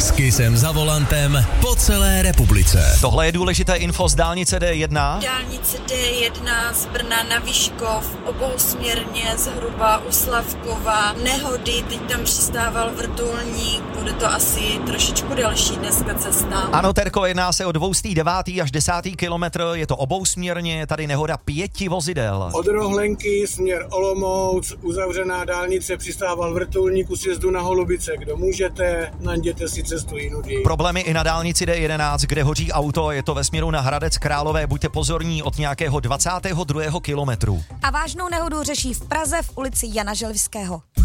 S Kissem za volantem po celé republice. Tohle je důležité info z dálnice D1. Dálnice D1 z Brna na Vyškov, obousměrně zhruba u Slavkova. Nehody, teď tam přistával vrtulník, bude to asi trošičku delší dneska cesta. Ano, Terko, jedná se o 209. až 10. kilometr, je to obousměrně, je tady nehoda 5 vozidel. Od Rohlenky směr Olomouc, uzavřená dálnice, přistával vrtulník u sjezdu na Holubice. Kdo můžete, najděte si cestu jinudy. Problémy i na dálnici D11, kde hoří auto, je to ve směru na Hradec Králové, buďte pozorní od nějakého 22. kilometru. A vážnou nehodu řeší v Praze v ulici Jana Želivského.